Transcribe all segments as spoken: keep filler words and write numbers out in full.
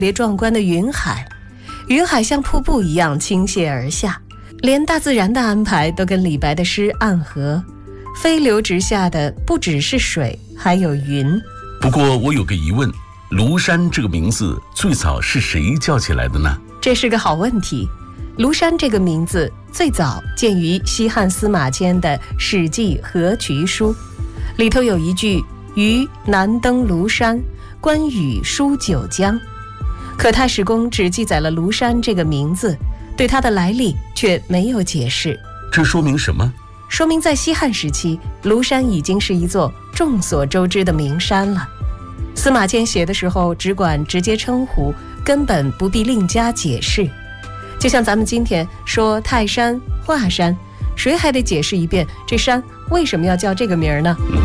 别壮观的云海，云海像瀑布一样倾泻而下，连大自然的安排都跟李白的诗暗合，飞流直下的不只是水，还有云。 不过我有个疑问，庐山这个名字最早是谁叫起来的呢？ 这是个好问题。庐山这个名字最早见于西汉司马迁的《史记河渠书》，里头有一句虞南登庐山，关羽书九江。可太史公只记载了庐山这个名字，对它的来历却没有解释。 这说明什么？ 说明在西汉时期，庐山已经是一座众所周知的名山了。司马迁写的时候只管直接称呼，根本不必另加解释。就像咱们今天说泰山、华山，谁还得解释一遍这山为什么要叫这个名呢？ 嗯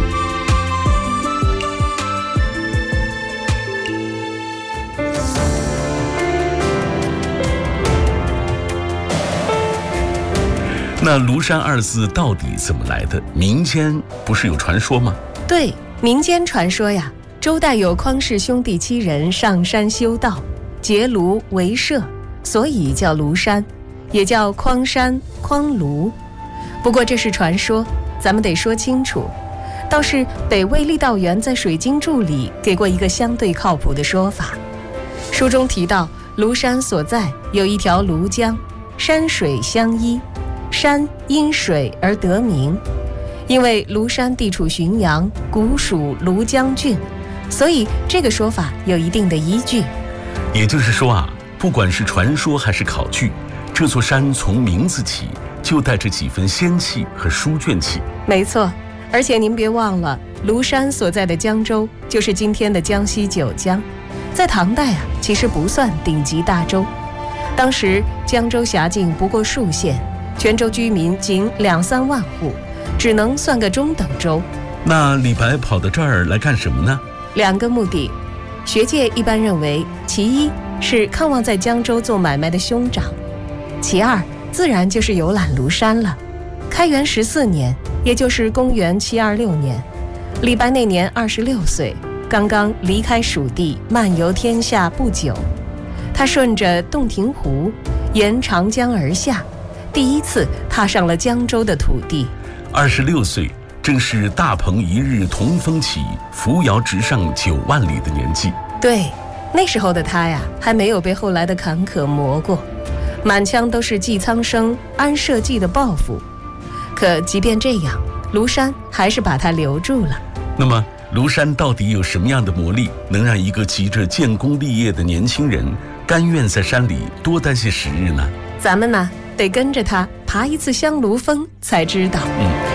那庐山二字到底怎么来的？民间不是有传说吗？ 对，民间传说呀，周代有匡氏兄弟七人上山修道，结庐为社，所以叫庐山，也叫匡山、匡庐。不过这是传说，咱们得说清楚。倒是北魏郦道元在《水经注》里给过一个相对靠谱的说法。书中提到，庐山所在有一条庐江，山水相依，山因水而得名。因为庐山地处浔阳，古属庐江郡，所以这个说法有一定的依据。 也就是说啊，不管是传说还是考据，这座山从名字起就带着几分仙气和书卷气。 没错，而且您别忘了，庐山所在的江州就是今天的江西九江，在唐代啊，其实不算顶级大州。当时江州辖境不过数县，全州居民仅两三万户，只能算个中等州。 那李白跑到这儿来干什么呢？ 两个目的，学界一般认为，其一是看望在江州做买卖的兄长，其二自然就是游览庐山了。开元十四年，也就是公元七二六年，李白那年二十六岁，刚刚离开蜀地，漫游天下不久。他顺着洞庭湖，沿长江而下，第一次踏上了江州的土地。 二十六岁，正是大鹏一日同风起，扶摇直上九万里的年纪。 对，那时候的他呀，还没有被后来的坎坷磨过，满腔都是济苍生、安社稷的抱负。可即便这样，庐山还是把他留住了。 那么庐山到底有什么样的魔力，能让一个急着建功立业的年轻人甘愿在山里多待些时日呢？ 咱们呢，得跟着他爬一次香炉峰才知道。 嗯。